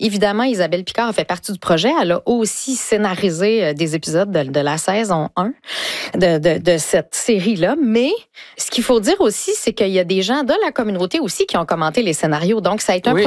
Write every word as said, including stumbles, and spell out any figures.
Évidemment, Isabelle Picard a fait partie du projet. Elle a aussi scénarisé des épisodes de, de la saison un de, de, de cette série-là. Mais ce qu'il faut dire aussi, c'est qu'il y a des gens de la communauté aussi qui ont commenté les scénarios. Donc, ça a été un oui.